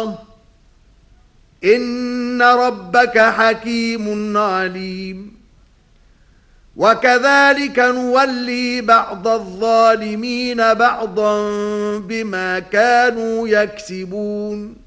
الله إن ربك حكيم عليم وكذلك نولي بعض الظالمين بعضا بما كانوا يكسبون